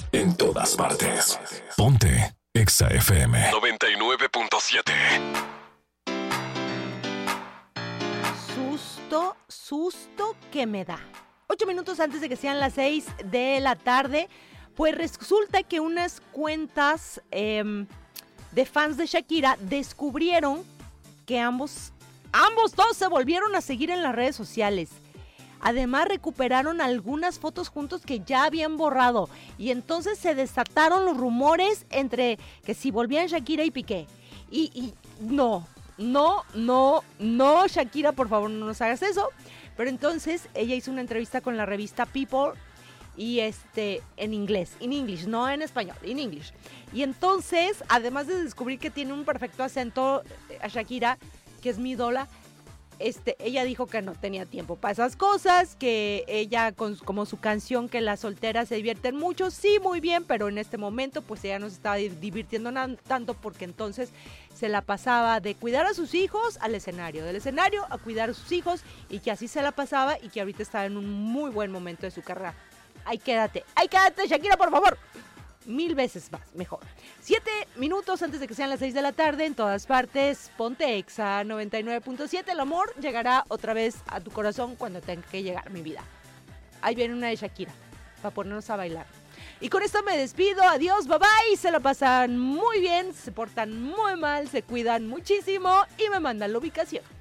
En todas partes. Ponte Exa FM 99.7. Susto que me da. 8 minutos antes de que sean las 6 de la tarde, pues resulta que unas cuentas de fans de Shakira descubrieron que ambos dos se volvieron a seguir en las redes sociales. Además recuperaron algunas fotos juntos que ya habían borrado y entonces se desataron los rumores entre que si volvían Shakira y Piqué. Y no, Shakira, por favor, no nos hagas eso. Pero entonces ella hizo una entrevista con la revista People y en inglés, in English, no en español, in English. Y entonces, además de descubrir que tiene un perfecto acento a Shakira, que es mi ídola, ella dijo que no tenía tiempo para esas cosas, que ella, como su canción, que las solteras se divierten mucho, sí, muy bien, pero en este momento pues ella no se estaba divirtiendo tanto porque entonces se la pasaba de cuidar a sus hijos al escenario, del escenario a cuidar a sus hijos, y que así se la pasaba y que ahorita estaba en un muy buen momento de su carrera. Ahí quédate, Shakira, por favor. 1000 veces más, mejor. 7 minutos antes de que sean las 6 de la tarde, en todas partes, ponte Exa 99.7. El amor llegará otra vez a tu corazón cuando tenga que llegar, mi vida. Ahí viene una de Shakira, para ponernos a bailar. Y con esto me despido, adiós, bye bye, se lo pasan muy bien, se portan muy mal, se cuidan muchísimo y me mandan la ubicación.